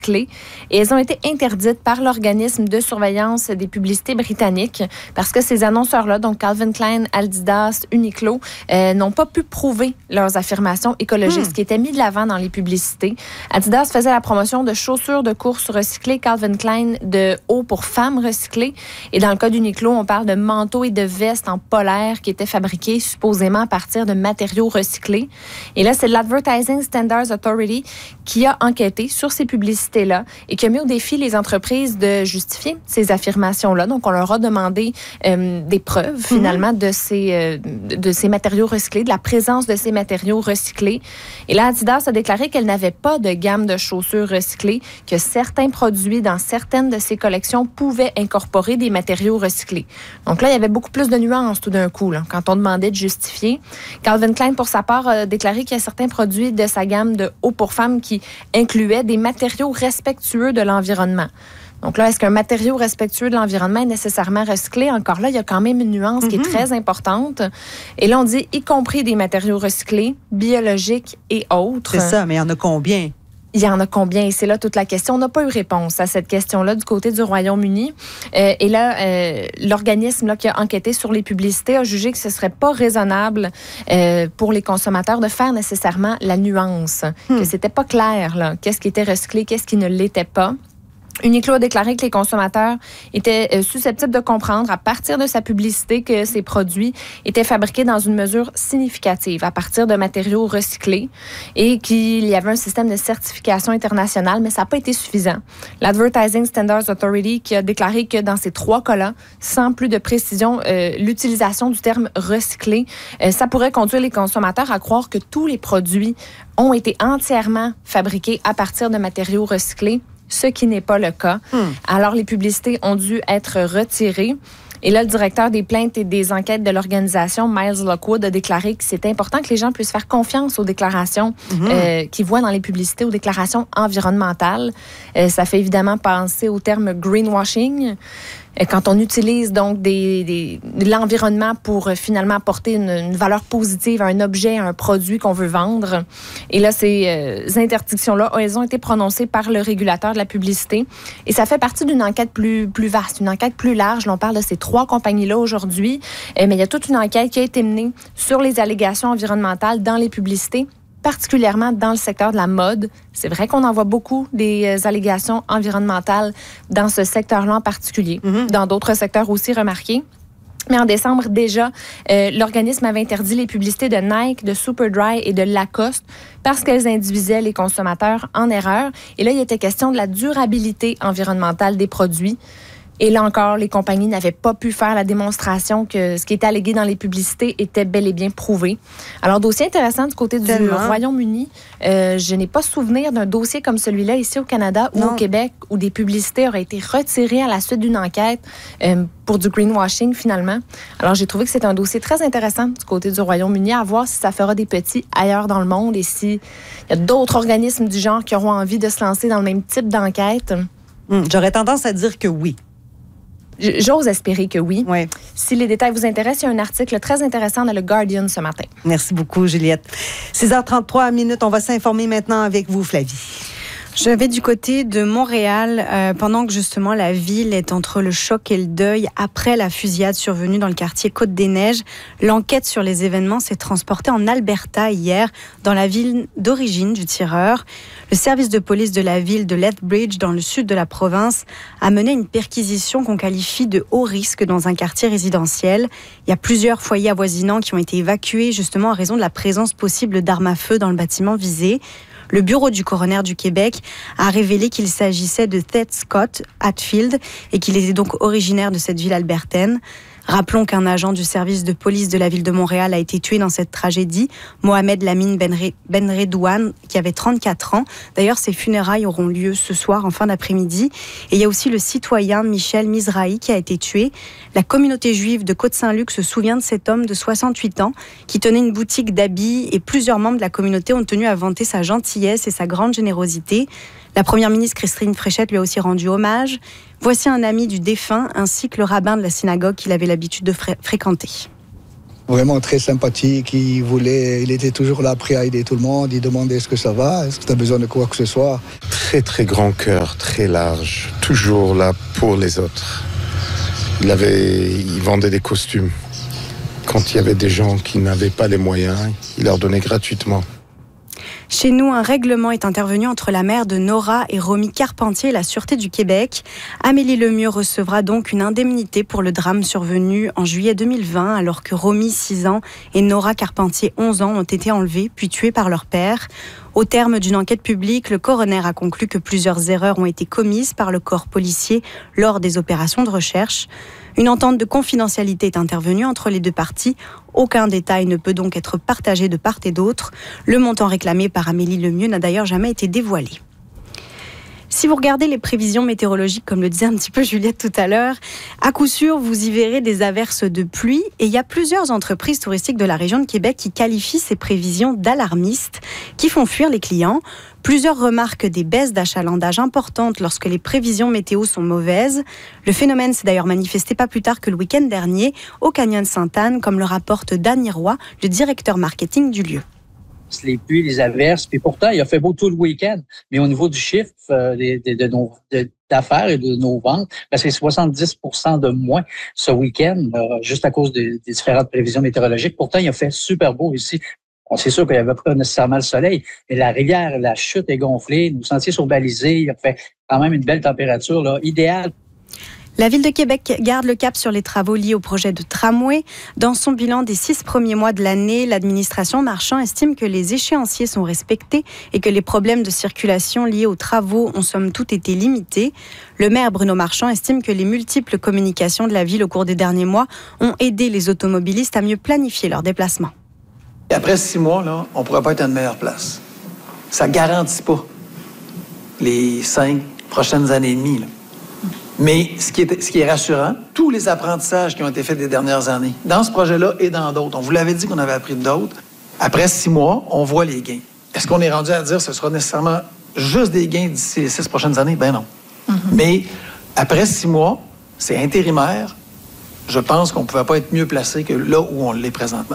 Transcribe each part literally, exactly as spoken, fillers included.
et elles ont été interdites par l'organisme de surveillance des publicités britanniques parce que ces annonceurs-là, donc Calvin Klein, Adidas, Uniqlo, euh, n'ont pas pu prouver leurs affirmations écologiques, hmm. ce qui était mis de l'avant dans les publicités. Adidas faisait la promotion de chaussures de course recyclées, Calvin Klein de haut pour femmes recyclées. Et dans le cas d'Uniqlo, on parle de manteaux et de vestes en polaire qui étaient fabriqués supposément à partir de matériaux recyclés. Et là, c'est l'Advertising Standards Authority qui a enquêté sur ces publicités là et qui a mis au défi les entreprises de justifier ces affirmations-là. Donc, on leur a demandé euh, des preuves, finalement, mm-hmm. de, ces, euh, de ces matériaux recyclés, de la présence de ces matériaux recyclés. Et là, Adidas a déclaré qu'elle n'avait pas de gamme de chaussures recyclées, que certains produits dans certaines de ses collections pouvaient incorporer des matériaux recyclés. Donc là, il y avait beaucoup plus de nuances tout d'un coup, là, quand on demandait de justifier. Calvin Klein, pour sa part, a déclaré qu'il y a certains produits de sa gamme de haut pour femmes qui incluaient des matériaux respectueux de l'environnement. Donc là, est-ce qu'un matériau respectueux de l'environnement est nécessairement recyclé? Encore là, il y a quand même une nuance mm-hmm. qui est très importante. Et là, on dit y compris des matériaux recyclés, biologiques et autres. C'est ça, mais il y en a combien? Il y en a combien? Et c'est là toute la question. On n'a pas eu réponse à cette question-là du côté du Royaume-Uni. Euh, et là, euh, l'organisme là, qui a enquêté sur les publicités a jugé que ce ne serait pas raisonnable euh, pour les consommateurs de faire nécessairement la nuance, hmm. que c'était pas clair, là, qu'est-ce qui était recyclé, qu'est-ce qui ne l'était pas. Uniqlo a déclaré que les consommateurs étaient susceptibles de comprendre à partir de sa publicité que ces produits étaient fabriqués dans une mesure significative à partir de matériaux recyclés et qu'il y avait un système de certification internationale, mais ça n'a pas été suffisant. L'Advertising Standards Authority qui a déclaré que dans ces trois cas-là, sans plus de précision, euh, l'utilisation du terme recyclé, euh, ça pourrait conduire les consommateurs à croire que tous les produits ont été entièrement fabriqués à partir de matériaux recyclés, ce qui n'est pas le cas. Hmm. Alors, les publicités ont dû être retirées. Et là, le directeur des plaintes et des enquêtes de l'organisation, Miles Lockwood, a déclaré que c'est important que les gens puissent faire confiance aux déclarations mm-hmm. euh, qu'ils voient dans les publicités, aux déclarations environnementales. Euh, ça fait évidemment penser au terme greenwashing. Quand on utilise donc des, des, de l'environnement pour euh, finalement apporter une, une valeur positive à un objet, à un produit qu'on veut vendre. Et là, ces euh, interdictions-là, elles ont été prononcées par le régulateur de la publicité. Et ça fait partie d'une enquête plus, plus vaste, une enquête plus large. Là, on parle de ces trois compagnies-là aujourd'hui. Euh, mais il y a toute une enquête qui a été menée sur les allégations environnementales dans les publicités, particulièrement dans le secteur de la mode. C'est vrai qu'on en voit beaucoup des euh, allégations environnementales dans ce secteur-là en particulier, mm-hmm. dans d'autres secteurs aussi remarqués. Mais en décembre, déjà, euh, l'organisme avait interdit les publicités de Nike, de Superdry et de Lacoste parce qu'elles induisaient les consommateurs en erreur. Et là, il était question de la durabilité environnementale des produits. Et là encore, les compagnies n'avaient pas pu faire la démonstration que ce qui était allégué dans les publicités était bel et bien prouvé. Alors, dossier intéressant du côté du Tellement. Royaume-Uni. Euh, je n'ai pas souvenir d'un dossier comme celui-là ici au Canada ou non. au Québec où des publicités auraient été retirées à la suite d'une enquête euh, pour du greenwashing finalement. Alors, j'ai trouvé que c'est un dossier très intéressant du côté du Royaume-Uni à voir si ça fera des petits ailleurs dans le monde et s'il y a d'autres organismes du genre qui auront envie de se lancer dans le même type d'enquête. Hum, j'aurais tendance à dire que oui. J'ose espérer que oui. Ouais. Si les détails vous intéressent, il y a un article très intéressant dans le Guardian ce matin. Merci beaucoup, Juliette. six heures trente-trois minutes, on va s'informer maintenant avec vous, Flavie. Je vais du côté de Montréal, euh, pendant que justement la ville est entre le choc et le deuil après la fusillade survenue dans le quartier Côte-des-Neiges. L'enquête sur les événements s'est transportée en Alberta hier, dans la ville d'origine du tireur. Le service de police de la ville de Lethbridge, dans le sud de la province, a mené une perquisition qu'on qualifie de haut risque dans un quartier résidentiel. Il y a plusieurs foyers avoisinants qui ont été évacués justement en raison de la présence possible d'armes à feu dans le bâtiment visé. Le bureau du coroner du Québec a révélé qu'il s'agissait de Ted Scott Hatfield et qu'il était donc originaire de cette ville albertaine. Rappelons qu'un agent du service de police de la ville de Montréal a été tué dans cette tragédie, Mohamed Lamine Benredouane, qui avait trente-quatre ans. D'ailleurs, ses funérailles auront lieu ce soir en fin d'après-midi. Et il y a aussi le citoyen Michel Mizrahi qui a été tué. La communauté juive de Côte-Saint-Luc se souvient de cet homme de soixante-huit ans qui tenait une boutique d'habits et plusieurs membres de la communauté ont tenu à vanter sa gentillesse et sa grande générosité. La première ministre Christine Fréchette lui a aussi rendu hommage. Voici un ami du défunt ainsi que le rabbin de la synagogue qu'il avait l'habitude de fré- fréquenter. vraiment très sympathique. Il voulait, il était toujours là, prêt à aider tout le monde. Il demandait est-ce que ça va, est-ce que tu as besoin de quoi que ce soit. Très, très grand cœur, très large. Toujours là pour les autres. Il avait, il vendait des costumes. Quand il y avait des gens qui n'avaient pas les moyens, il leur donnait gratuitement. Chez nous, un règlement est intervenu entre la mère de Nora et Romy Carpentier et la Sûreté du Québec. Amélie Lemieux recevra donc une indemnité pour le drame survenu en juillet deux mille vingt, alors que Romy, six ans, et Nora Carpentier, onze ans, ont été enlevés puis tués par leur père. Au terme d'une enquête publique, le coroner a conclu que plusieurs erreurs ont été commises par le corps policier lors des opérations de recherche. Une entente de confidentialité est intervenue entre les deux parties. Aucun détail ne peut donc être partagé de part et d'autre. Le montant réclamé par Amélie Lemieux n'a d'ailleurs jamais été dévoilé. Si vous regardez les prévisions météorologiques, comme le disait un petit peu Juliette tout à l'heure, à coup sûr, vous y verrez des averses de pluie. Et il y a plusieurs entreprises touristiques de la région de Québec qui qualifient ces prévisions d'alarmistes, qui font fuir les clients. Plusieurs remarquent des baisses d'achalandage importantes lorsque les prévisions météo sont mauvaises. Le phénomène s'est d'ailleurs manifesté pas plus tard que le week-end dernier au Canyon Sainte-Anne, comme le rapporte Danny Roy, le directeur marketing du lieu. Les pluies, les averses, puis pourtant, il a fait beau tout le week-end. Mais au niveau du chiffre euh, de, de, de nos de, d'affaires et de nos ventes, ben, c'est soixante-dix pour cent de moins ce week-end, euh, juste à cause des, des différentes prévisions météorologiques. Pourtant, il a fait super beau ici. On sait sûr qu'il n'y avait pas nécessairement le soleil, mais la rivière, la chute est gonflée, nos sentiers sont balisés, il a fait quand même une belle température là, idéale. La Ville de Québec garde le cap sur les travaux liés au projet de tramway. Dans son bilan des six premiers mois de l'année, l'administration Marchand estime que les échéanciers sont respectés et que les problèmes de circulation liés aux travaux ont somme toute été limités. Le maire Bruno Marchand estime que les multiples communications de la Ville au cours des derniers mois ont aidé les automobilistes à mieux planifier leurs déplacements. Après six mois, là, on ne pourrait pas être à une meilleure place. Ça ne garantit pas les cinq prochaines années et demie, là. Mais ce qui, est, ce qui est rassurant, tous les apprentissages qui ont été faits des dernières années, dans ce projet-là et dans d'autres, on vous l'avait dit qu'on avait appris d'autres, après six mois, on voit les gains. Est-ce qu'on est rendu à dire que ce sera nécessairement juste des gains d'ici les six prochaines années? Ben non. Mm-hmm. Mais après six mois, c'est intérimaire. Je pense qu'on ne pouvait pas être mieux placé que là où on l'est présentement.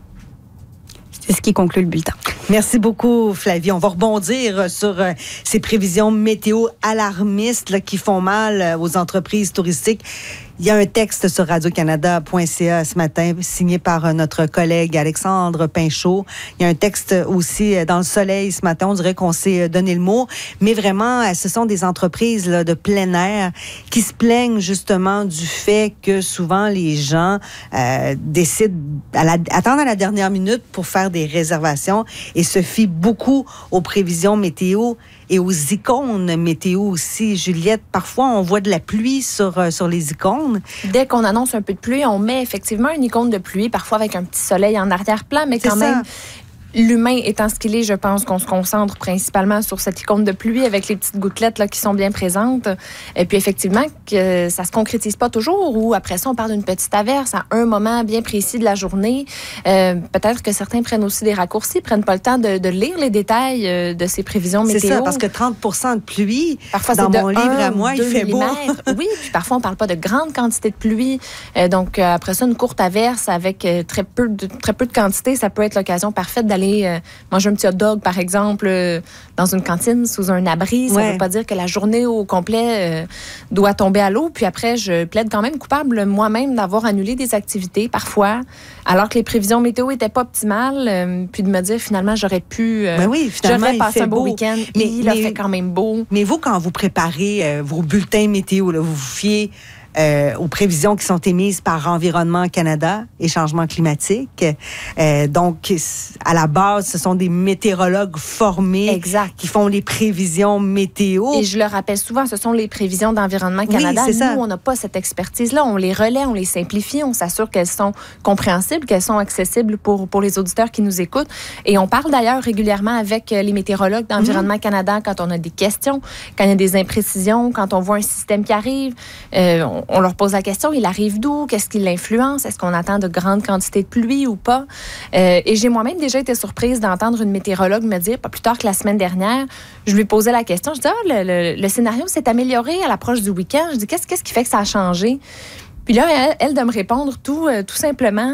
C'est ce qui conclut le bulletin. Merci beaucoup, Flavie. On va rebondir sur euh, ces prévisions météo alarmistes là, qui font mal euh, aux entreprises touristiques. Il y a un texte sur radio canada point c a ce matin, signé par euh, notre collègue Alexandre Pinchot. Il y a un texte aussi euh, dans le Soleil ce matin. On dirait qu'on s'est euh, donné le mot. Mais vraiment, euh, ce sont des entreprises là, de plein air qui se plaignent justement du fait que souvent les gens euh, décident à la, attendre à la dernière minute pour faire des réservations et se fient beaucoup aux prévisions météo et aux icônes météo aussi. Juliette, parfois, on voit de la pluie sur, euh, sur les icônes. Dès qu'on annonce un peu de pluie, on met effectivement une icône de pluie, parfois avec un petit soleil en arrière-plan, mais quand même... L'humain étant ce qu'il est, je pense qu'on se concentre principalement sur cette icône de pluie avec les petites gouttelettes là, qui sont bien présentes. Et puis effectivement, que ça se concrétise pas toujours ou après ça, on parle d'une petite averse à un moment bien précis de la journée. Euh, peut-être que certains prennent aussi des raccourcis, prennent pas le temps de, de lire les détails euh, de ces prévisions météo. C'est ça, parce que trente pour cent de pluie, parfois, dans mon un, livre à moi, il fait beau. Oui, puis parfois, on parle pas de grande quantité de pluie. Euh, donc, euh, après ça, une courte averse avec euh, très, peu de, très peu de quantité, ça peut être l'occasion parfaite d'aller aller euh, manger un petit hot dog, par exemple, euh, dans une cantine, sous un abri. Ça ne ouais. veut pas dire que la journée au complet euh, doit tomber à l'eau. Puis après, je plaide quand même coupable moi-même d'avoir annulé des activités, parfois, alors que les prévisions météo n'étaient pas optimales. Euh, puis de me dire, finalement, j'aurais pu... Euh, ben oui, finalement, j'aurais passé un beau beau. week-end. Mais, il mais, a fait quand même beau. Mais vous, quand vous préparez euh, vos bulletins météo, là, vous vous fiez... Euh, aux prévisions qui sont émises par Environnement Canada et Changement climatique. Euh, donc, à la base, ce sont des météorologues formés exact. Qui font les prévisions météo. Et je le rappelle souvent, ce sont les prévisions d'Environnement Canada. Oui, c'est ça. Nous, on n'a pas cette expertise-là. On les relaie, on les simplifie, on s'assure qu'elles sont compréhensibles, qu'elles sont accessibles pour, pour les auditeurs qui nous écoutent. Et on parle d'ailleurs régulièrement avec les météorologues d'Environnement mmh. Canada quand on a des questions, quand il y a des imprécisions, quand on voit un système qui arrive. Euh, on On leur pose la question, il arrive d'où? Qu'est-ce qui l'influence? Est-ce qu'on attend de grandes quantités de pluie ou pas? Euh, et j'ai moi-même déjà été surprise d'entendre une météorologue me dire, pas plus tard que la semaine dernière, je lui posais la question, je dis, ah, le, le, le scénario s'est amélioré à l'approche du week-end. Je dis, qu'est-ce, qu'est-ce qui fait que ça a changé? Puis là, elle, elle de me répondre tout, euh, tout simplement,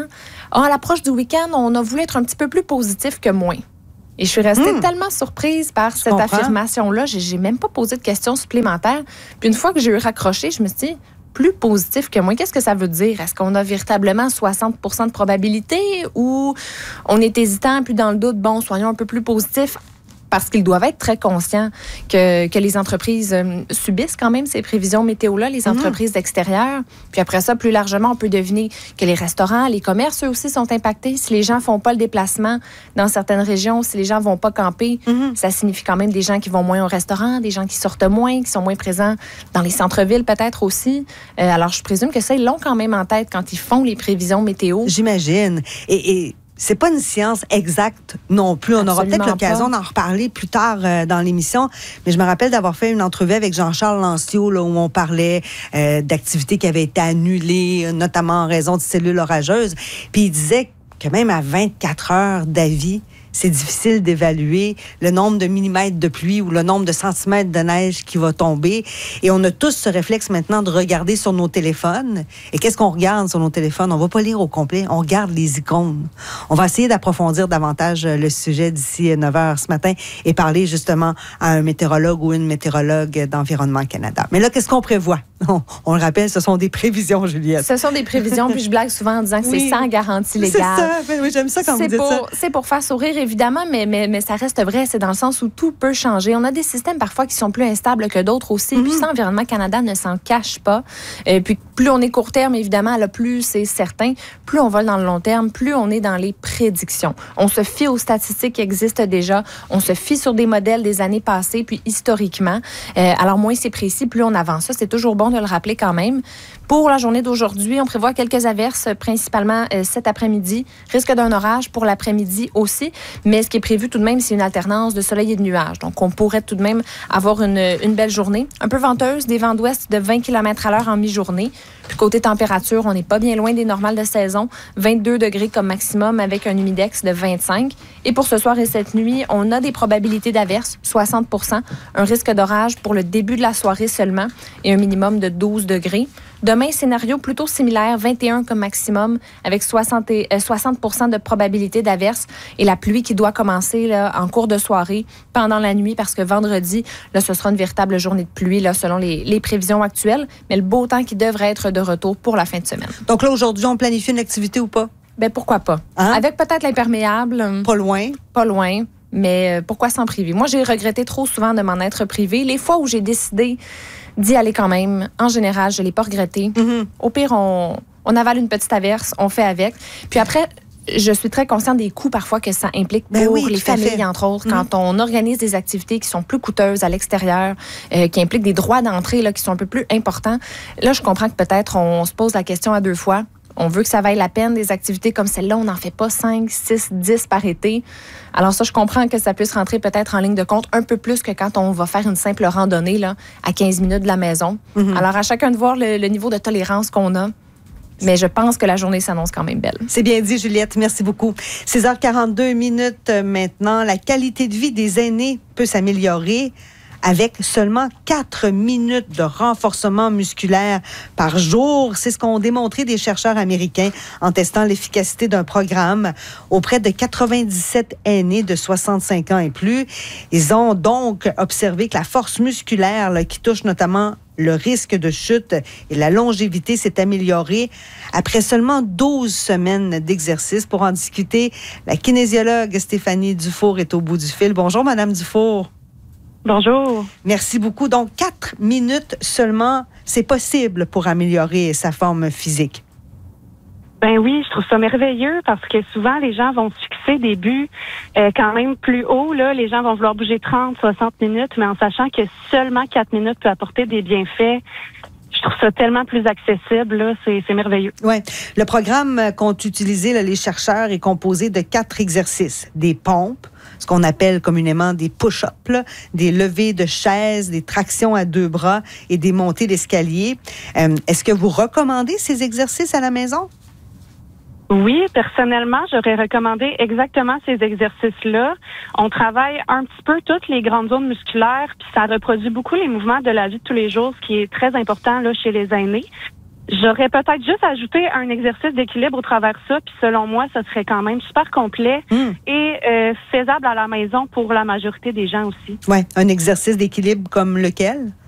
Ah, à l'approche du week-end, on a voulu être un petit peu plus positif que moins. Et je suis restée mmh. tellement surprise par je cette comprends. affirmation-là. J'ai, j'ai même pas posé de questions supplémentaires. Puis une fois que j'ai eu raccroché, je me suis dit, plus positif que moins, qu'est-ce que ça veut dire? Est-ce qu'on a véritablement soixante pour cent de probabilité ou on est hésitant, puis dans le doute, bon, soyons un peu plus positifs? Parce qu'ils doivent être très conscients que, que les entreprises euh, subissent quand même ces prévisions météo-là, les entreprises mmh. extérieures. Puis après ça, plus largement, on peut deviner que les restaurants, les commerces, eux aussi, sont impactés. Si les gens font pas le déplacement dans certaines régions, si les gens vont pas camper, mmh. ça signifie quand même des gens qui vont moins au restaurant, des gens qui sortent moins, qui sont moins présents dans les centres-villes peut-être aussi. Euh, alors, je présume que ça, ils l'ont quand même en tête quand ils font les prévisions météo. J'imagine. Et... et... c'est pas une science exacte non plus. On Absolument aura peut-être l'occasion pas. d'en reparler plus tard euh, dans l'émission. Mais je me rappelle d'avoir fait une entrevue avec Jean-Charles Lancio là, où on parlait euh, d'activités qui avaient été annulées, notamment en raison de cellules orageuses. Puis il disait que même à vingt-quatre heures d'avis, c'est difficile d'évaluer le nombre de millimètres de pluie ou le nombre de centimètres de neige qui va tomber. Et on a tous ce réflexe maintenant de regarder sur nos téléphones. Et qu'est-ce qu'on regarde sur nos téléphones? On ne va pas lire au complet, on regarde les icônes. On va essayer d'approfondir davantage le sujet d'ici neuf heures ce matin et parler justement à un météorologue ou une météorologue d'Environnement Canada. Mais là, qu'est-ce qu'on prévoit? On, on le rappelle, ce sont des prévisions, Juliette. Ce sont des prévisions, puis je blague souvent en disant que oui. c'est sans garantie légale. C'est ça, oui, j'aime ça quand c'est vous dites pour, ça. C'est pour faire sourire, évidemment, mais, mais, mais ça reste vrai. C'est dans le sens où tout peut changer. On a des systèmes parfois qui sont plus instables que d'autres aussi. Mm-hmm. Puis ça, Environnement Canada ne s'en cache pas. Euh, puis plus on est court terme, évidemment, là, plus c'est certain. Plus on vole dans le long terme, plus on est dans les prédictions. On se fie aux statistiques qui existent déjà. On se fie sur des modèles des années passées, puis historiquement. Euh, alors, moins c'est précis, plus on avance. Ça, c'est toujours bon de le rappeler quand même. Pour la journée d'aujourd'hui, on prévoit quelques averses, principalement euh, cet après-midi. Risque d'un orage pour l'après-midi aussi. Mais ce qui est prévu tout de même, c'est une alternance de soleil et de nuages. Donc, on pourrait tout de même avoir une, une belle journée. Un peu venteuse, des vents d'ouest de vingt kilomètres à l'heure en mi-journée. Puis côté température, on n'est pas bien loin des normales de saison. vingt-deux degrés comme maximum avec un humidex de vingt-cinq. Et pour ce soir et cette nuit, on a des probabilités d'averses, soixante pour cent. Un risque d'orage pour le début de la soirée seulement et un minimum de douze degrés. Demain, scénario plutôt similaire, vingt et un comme maximum, avec soixante, et, euh, soixante pour cent de probabilité d'averse et la pluie qui doit commencer là, en cours de soirée, pendant la nuit, parce que vendredi, là, ce sera une véritable journée de pluie, là, selon les, les prévisions actuelles, mais le beau temps qui devrait être de retour pour la fin de semaine. Donc là, aujourd'hui, on planifie une activité ou pas? Bien, pourquoi pas? Hein? Avec peut-être l'imperméable. Pas loin. Pas loin. Mais pourquoi s'en priver? Moi, j'ai regretté trop souvent de m'en être privée. Les fois où j'ai décidé d'y aller quand même, en général, je ne l'ai pas regretté. Mm-hmm. Au pire, on, on avale une petite averse, on fait avec. Puis après, je suis très consciente des coûts parfois que ça implique pour ben oui, les familles, entre autres, mm-hmm. quand on organise des activités qui sont plus coûteuses à l'extérieur, euh, qui impliquent des droits d'entrée là, qui sont un peu plus importants. Là, je comprends que peut-être on se pose la question à deux fois. On veut que ça vaille la peine, des activités comme celle-là. On n'en fait pas cinq, six, dix par été. Alors ça, je comprends que ça puisse rentrer peut-être en ligne de compte un peu plus que quand on va faire une simple randonnée là, à quinze minutes de la maison. Mm-hmm. Alors, à chacun de voir le, le niveau de tolérance qu'on a. Mais je pense que la journée s'annonce quand même belle. C'est bien dit, Juliette. Merci beaucoup. six heures quarante-deux minutes maintenant. La qualité de vie des aînés peut s'améliorer avec seulement quatre minutes de renforcement musculaire par jour. C'est ce qu'ont démontré des chercheurs américains en testant l'efficacité d'un programme auprès de quatre-vingt-dix-sept aînés de soixante-cinq ans et plus. Ils ont donc observé que la force musculaire là, qui touche notamment le risque de chute et la longévité s'est améliorée après seulement douze semaines d'exercice. Pour en discuter, la kinésiologue Stéphanie Dufour est au bout du fil. Bonjour, Madame Dufour. Bonjour. Merci beaucoup. Donc, quatre minutes seulement, c'est possible pour améliorer sa forme physique. Ben oui, je trouve ça merveilleux parce que souvent, les gens vont se fixer des buts euh, quand même plus hauts. Là. Les gens vont vouloir bouger trente, soixante minutes, mais en sachant que seulement quatre minutes peut apporter des bienfaits. Je trouve ça tellement plus accessible, là, c'est, c'est merveilleux. Oui. Le programme qu'ont utilisé là, les chercheurs est composé de quatre exercices. Des pompes, ce qu'on appelle communément des push-ups, là, des levées de chaises, des tractions à deux bras et des montées d'escalier. Euh, est-ce que vous recommandez ces exercices à la maison? Oui, personnellement, j'aurais recommandé exactement ces exercices-là. On travaille un petit peu toutes les grandes zones musculaires, puis ça reproduit beaucoup les mouvements de la vie de tous les jours, ce qui est très important là chez les aînés. J'aurais peut-être juste ajouté un exercice d'équilibre au travers de ça, puis selon moi, ça serait quand même super complet mm. et euh, faisable à la maison pour la majorité des gens aussi. Oui, un exercice d'équilibre comme lequel?